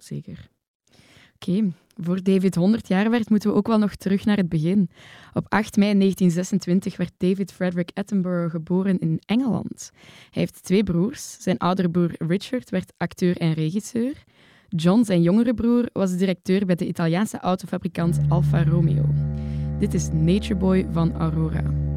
zeker. Oké, voor David 100 jaar werd, moeten we ook wel nog terug naar het begin. Op 8 mei 1926 werd David Frederick Attenborough geboren in Engeland. Hij heeft 2 broers. Zijn oudere broer Richard werd acteur en regisseur. John, zijn jongere broer, was directeur bij de Italiaanse autofabrikant Alfa Romeo. Dit is Nature Boy van Aurora.